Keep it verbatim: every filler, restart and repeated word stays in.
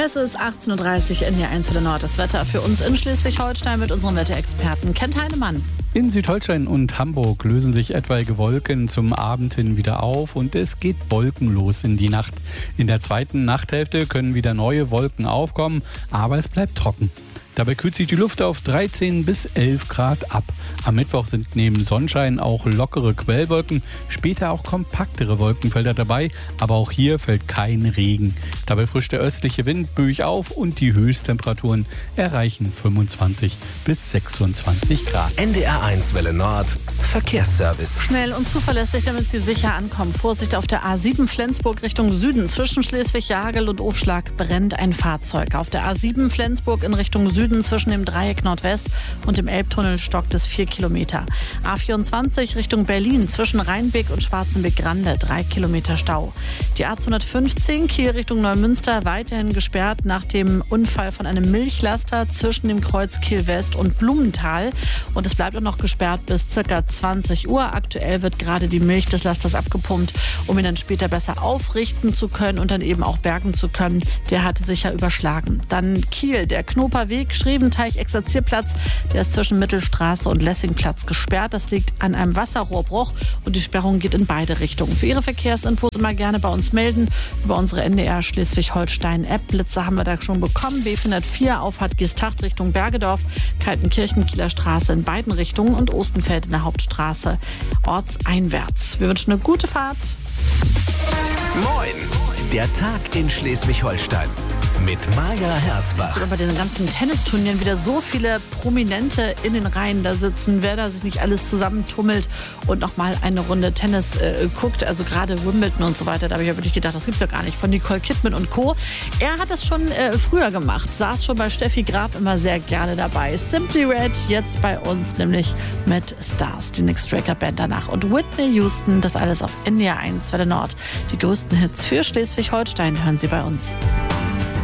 Es ist achtzehn Uhr dreißig in der eins für der Nord. Das Wetter für uns in Schleswig-Holstein mit unserem Wetterexperten Kent Heinemann. In Südholstein und Hamburg lösen sich etwaige Wolken zum Abend hin wieder auf und es geht wolkenlos in die Nacht. In der zweiten Nachthälfte können wieder neue Wolken aufkommen, aber es bleibt trocken. Dabei kühlt sich die Luft auf dreizehn bis elf Grad ab. Am Mittwoch sind neben Sonnenschein auch lockere Quellwolken, später auch kompaktere Wolkenfelder dabei, aber auch hier fällt kein Regen. Dabei frischt der östliche Wind böig auf und die Höchsttemperaturen erreichen fünfundzwanzig bis sechsundzwanzig Grad. N D R eins Welle Nord, Verkehrsservice. Schnell und zuverlässig, damit Sie sicher ankommen. Vorsicht auf der A sieben Flensburg Richtung Süden. Zwischen Schleswig-Jagel und Ofschlag brennt ein Fahrzeug. Auf der A sieben Flensburg in Richtung Süden zwischen dem Dreieck Nordwest und dem Elbtunnel stockt es vier Kilometer. A vierundzwanzig Richtung Berlin zwischen Rheinbeck und Schwarzenbeck-Grande drei Kilometer Stau. Die A zweihundertfünfzehn Kiel Richtung Neumünster weiterhin gesperrt nach dem Unfall von einem Milchlaster zwischen dem Kreuz Kiel West und Blumenthal. Und es bleibt auch noch gesperrt bis ca. zwanzig Uhr. Aktuell wird gerade die Milch des Lasters abgepumpt, um ihn dann später besser aufrichten zu können und dann eben auch bergen zu können. Der hatte sich ja überschlagen. Dann Kiel, der Knoperweg, Schreventeich-Exerzierplatz, der ist zwischen Mittelstraße und Lessingplatz gesperrt. Das liegt an einem Wasserrohrbruch und die Sperrung geht in beide Richtungen. Für Ihre Verkehrsinfos immer gerne bei uns melden über unsere N D R Schleswig-Holstein-App. Blitze haben wir da schon bekommen. B vierhundertvier Auffahrt Geesthacht Richtung Bergedorf, Kaltenkirchen, Kieler Straße in beiden Richtungen und Ostenfeld in der Hauptstraße ortseinwärts. Wir wünschen eine gute Fahrt. Moin, der Tag in Schleswig-Holstein. Mit Maja Herzbach. Bei den ganzen Tennisturnieren wieder so viele Prominente in den Reihen da sitzen, wer da sich nicht alles zusammentummelt und nochmal eine Runde Tennis äh, guckt, also gerade Wimbledon und so weiter, da habe ich ja wirklich gedacht, das gibt's ja gar nicht, von Nicole Kidman und Co. Er hat das schon äh, früher gemacht, saß schon bei Steffi Graf immer sehr gerne dabei. Simply Red, jetzt bei uns nämlich mit Stars, die Nick Straker Band danach und Whitney Houston, das alles auf N D R eins Welle Nord. Die größten Hits für Schleswig-Holstein hören Sie bei uns.